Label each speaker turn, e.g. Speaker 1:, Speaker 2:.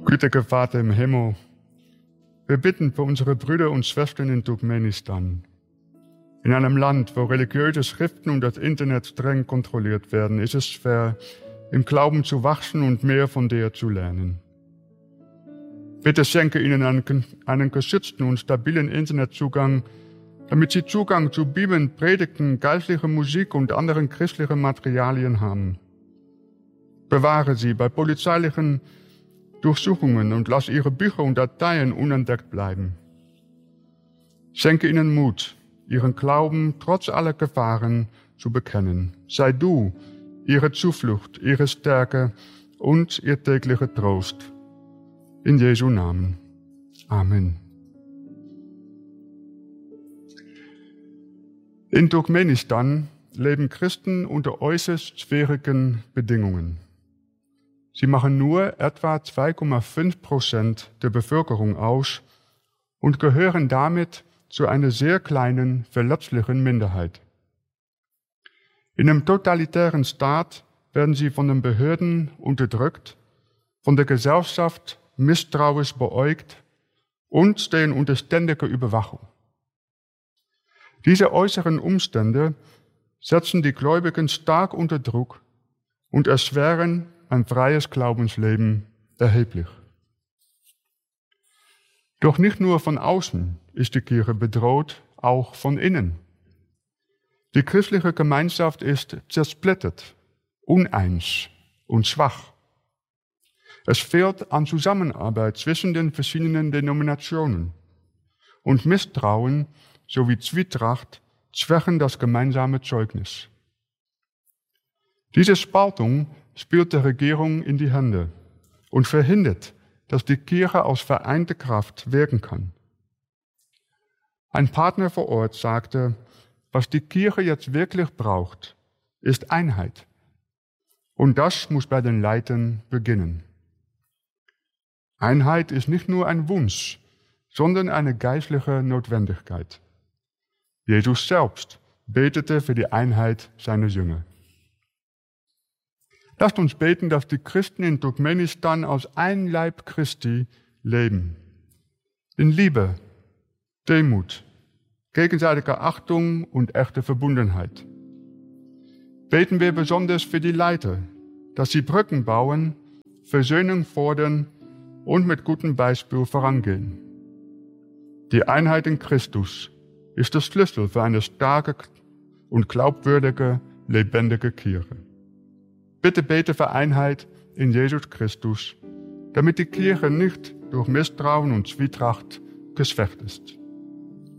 Speaker 1: Gütiger Vater im Himmel, wir bitten für unsere Brüder und Schwestern in Turkmenistan. In einem Land, wo religiöse Schriften und das Internet streng kontrolliert werden, ist es schwer, im Glauben zu wachsen und mehr von dir zu lernen. Bitte schenke ihnen einen geschützten und stabilen Internetzugang, damit sie Zugang zu Bibeln, Predigten, geistlicher Musik und anderen christlichen Materialien haben. Bewahre sie bei polizeilichen Durchsuchungen und lass ihre Bücher und Dateien unentdeckt bleiben. Schenke ihnen Mut, ihren Glauben trotz aller Gefahren zu bekennen. Sei du ihre Zuflucht, ihre Stärke und ihr täglicher Trost. In Jesu Namen. Amen. In Turkmenistan leben Christen unter äußerst schwierigen Bedingungen. Sie machen nur etwa 2,5% der Bevölkerung aus und gehören damit zu einer sehr kleinen, verletzlichen Minderheit. In einem totalitären Staat werden sie von den Behörden unterdrückt, von der Gesellschaft misstrauisch beäugt und stehen unter ständiger Überwachung. Diese äußeren Umstände setzen die Gläubigen stark unter Druck und erschweren ein freies Glaubensleben erheblich. Doch nicht nur von außen ist die Kirche bedroht, auch von innen. Die christliche Gemeinschaft ist zersplittert, uneins und schwach. Es fehlt an Zusammenarbeit zwischen den verschiedenen Denominationen und Misstrauen sowie Zwietracht schwächen das gemeinsame Zeugnis. Diese Spaltung spielt der Regierung in die Hände und verhindert, dass die Kirche als vereinte Kraft wirken kann. Ein Partner vor Ort sagte, was die Kirche jetzt wirklich braucht, ist Einheit. Und das muss bei den Leitern beginnen. Einheit ist nicht nur ein Wunsch, sondern eine geistliche Notwendigkeit. Jesus selbst betete für die Einheit seiner Jünger. Lasst uns beten, dass die Christen in Turkmenistan als ein Leib Christi leben. In Liebe, Demut, gegenseitiger Achtung und echter Verbundenheit. Beten wir besonders für die Leiter, dass sie Brücken bauen, Versöhnung fordern und mit gutem Beispiel vorangehen. Die Einheit in Christus ist der Schlüssel für eine starke und glaubwürdige, lebendige Kirche. Bitte bete für Einheit in Jesus Christus, damit die Kirche nicht durch Misstrauen und Zwietracht geschwächt ist.